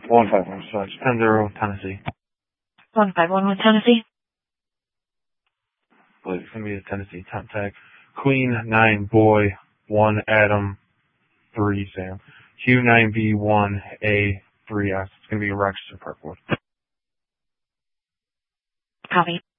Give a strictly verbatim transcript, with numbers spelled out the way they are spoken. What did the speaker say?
one five one, sorry, ten zero, Tennessee. one five one with Tennessee. I believe it's going to be the Tennessee temp tag. Queen nine boy one Adam three Sam. Q nine B one A three S. It's going to be a Rex Parkwood. Copy.